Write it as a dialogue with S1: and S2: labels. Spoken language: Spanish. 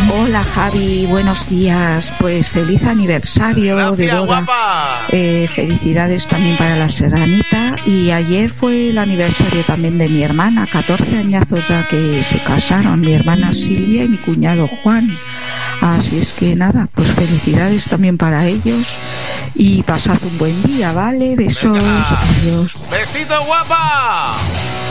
S1: Hola Javi, buenos días. Pues feliz aniversario.
S2: Gracias,
S1: de boda.
S2: guapa.
S1: Felicidades también para la Serranita. Y ayer fue el aniversario también de mi hermana, 14 añazos ya que se casaron, mi hermana Silvia y mi cuñado Juan. Así es que nada, pues felicidades también para ellos y pasad un buen día, ¿vale? Besos.
S2: Venga.
S1: Adiós.
S2: Besito, guapa.